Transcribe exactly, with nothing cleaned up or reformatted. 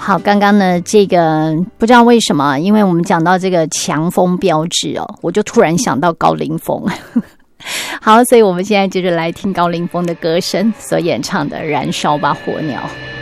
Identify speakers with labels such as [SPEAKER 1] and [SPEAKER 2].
[SPEAKER 1] 好，刚刚呢，这个不知道为什么，因为我们讲到这个强风标志哦，我就突然想到高凌风。好，所以我们现在就是来听高凌风的歌声所演唱的《燃烧吧火鸟》。